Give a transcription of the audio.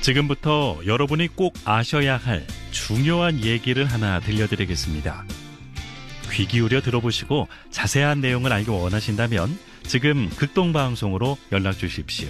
지금부터 여러분이 꼭 아셔야 할 중요한 얘기를 하나 들려드리겠습니다. 귀 기울여 들어보시고 자세한 내용을 알기 원하신다면 지금 극동방송으로 연락 주십시오.